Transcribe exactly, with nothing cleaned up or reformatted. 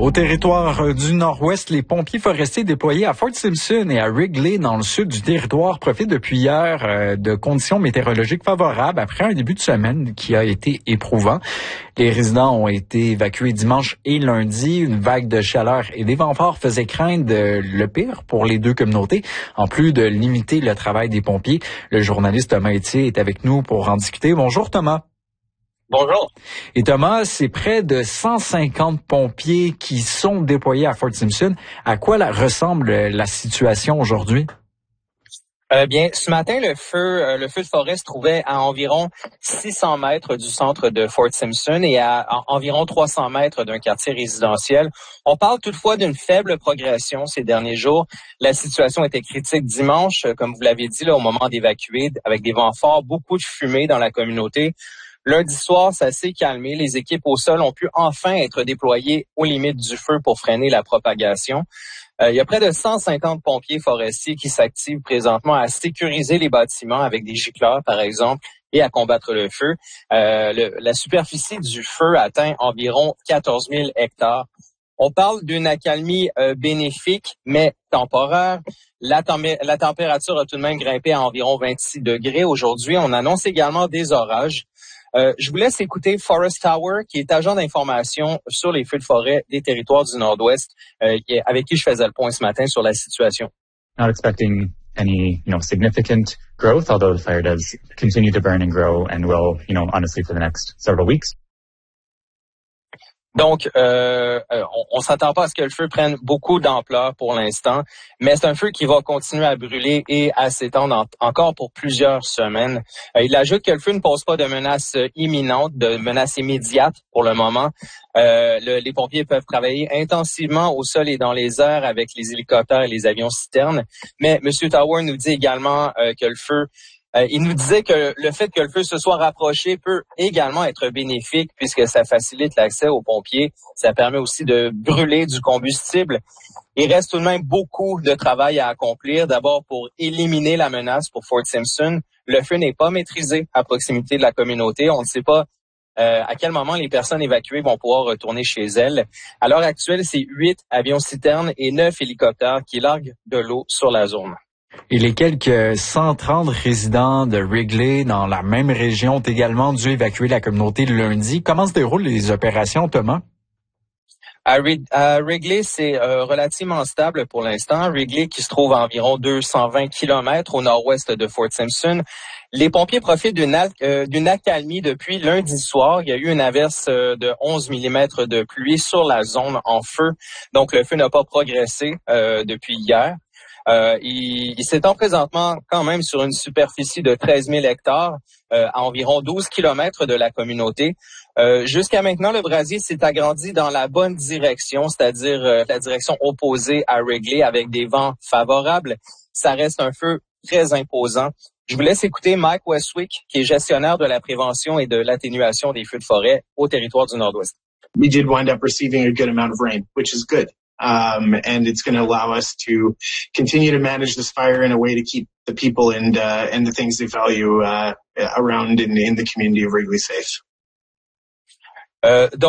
Au territoire du Nord-Ouest, les pompiers forestiers déployés à Fort Simpson et à Wrigley, dans le sud du territoire, profitent depuis hier euh, de conditions météorologiques favorables après un début de semaine qui a été éprouvant. Les résidents ont été évacués dimanche et lundi. Une vague de chaleur et des vents forts faisait craindre le pire pour les deux communautés, en plus de limiter le travail des pompiers. Le journaliste Thomas Etier est avec nous pour en discuter. Bonjour Thomas. Bonjour. Et Thomas, c'est près de cent cinquante pompiers qui sont déployés à Fort Simpson. À quoi la, ressemble la situation aujourd'hui? Euh, bien, ce matin, le feu, euh, le feu de forêt se trouvait à environ six cents mètres du centre de Fort Simpson et à, à environ trois cents mètres d'un quartier résidentiel. On parle toutefois d'une faible progression ces derniers jours. La situation était critique dimanche, comme vous l'avez dit, là, au moment d'évacuer, avec des vents forts, beaucoup de fumée dans la communauté. Lundi soir, ça s'est calmé. Les équipes au sol ont pu enfin être déployées aux limites du feu pour freiner la propagation. Euh, il y a près de cent cinquante pompiers forestiers qui s'activent présentement à sécuriser les bâtiments avec des gicleurs, par exemple, et à combattre le feu. Euh, le, la superficie du feu atteint environ quatorze mille hectares. On parle d'une accalmie euh, bénéfique, mais temporaire. La, tem- la température a tout de même grimpé à environ vingt-six degrés aujourd'hui. On annonce également des orages. Euh, je vous laisse écouter Forest Tower, qui est agent d'information sur les feux de forêt des territoires du Nord-Ouest, euh, avec qui je faisais le point ce matin sur la situation. Not expecting any, you know, significant growth, although the fire does continue to burn and grow and will, you know, honestly for the next several weeks. Donc, euh, on, on s'attend pas à ce que le feu prenne beaucoup d'ampleur pour l'instant, mais c'est un feu qui va continuer à brûler et à s'étendre en, encore pour plusieurs semaines. Euh, il ajoute que le feu ne pose pas de menace imminente, de menace immédiate pour le moment. Euh, le, les pompiers peuvent travailler intensivement au sol et dans les airs avec les hélicoptères et les avions citernes. Mais M. Tower nous dit également euh, que le feu Euh, il nous disait que le fait que le feu se soit rapproché peut également être bénéfique puisque ça facilite l'accès aux pompiers. Ça permet aussi de brûler du combustible. Il reste tout de même beaucoup de travail à accomplir. D'abord, pour éliminer la menace pour Fort Simpson. Le feu n'est pas maîtrisé à proximité de la communauté. On ne sait pas euh, à quel moment les personnes évacuées vont pouvoir retourner chez elles. À l'heure actuelle, c'est huit avions citernes et neuf hélicoptères qui larguent de l'eau sur la zone. Et les quelques cent trente résidents de Wrigley dans la même région ont également dû évacuer la communauté le lundi. Comment se déroulent les opérations, Thomas? À, Rig- à Wrigley, c'est euh, relativement stable pour l'instant. Wrigley, qui se trouve à environ deux cent vingt kilomètres au nord-ouest de Fort Simpson. Les pompiers profitent d'une, al- euh, d'une accalmie depuis lundi soir. Il y a eu une averse euh, de onze millimètres de pluie sur la zone en feu. Donc, le feu n'a pas progressé euh, depuis hier. Euh, il, il s'étend présentement quand même sur une superficie de treize mille hectares, euh, à environ douze kilomètres de la communauté. Euh, jusqu'à maintenant, le brasier s'est agrandi dans la bonne direction, c'est-à-dire euh, la direction opposée à Wrigley avec des vents favorables. Ça reste un feu très imposant. Je vous laisse écouter Mike Westwick, qui est gestionnaire de la prévention et de l'atténuation des feux de forêt au territoire du Nord-Ouest. We did wind up receiving a good amount of rain, which is good. Um, and it's going to allow us to continue to manage this fire in a way to keep the people and uh, and the things they value uh, around in, in the community of Wrigley safe. Euh, donc